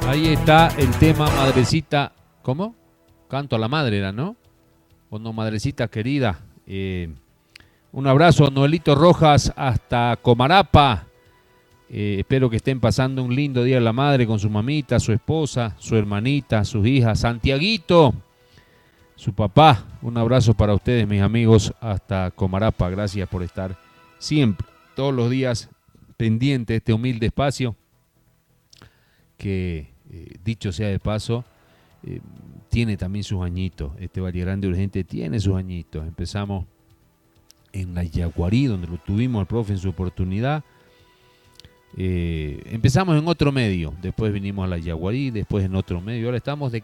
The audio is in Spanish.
Ahí está el tema Madrecita. ¿Cómo? Canto a la madre era, ¿no? O no, Madrecita querida. Un abrazo, Noelito Rojas, hasta Comarapa. Espero que estén pasando un lindo día de la madre con su mamita, su esposa, su hermanita, sus hijas. Santiaguito, su papá. Un abrazo para ustedes, mis amigos, hasta Comarapa. Gracias por estar siempre, todos los días, pendiente de este humilde espacio que, dicho sea de paso, tiene también sus añitos. Este Valle Grande Urgente tiene sus añitos. Empezamos en la Yaguarí, donde lo tuvimos al profe en su oportunidad. Empezamos en otro medio, después vinimos a la Yaguarí, después en otro medio. Ahora estamos de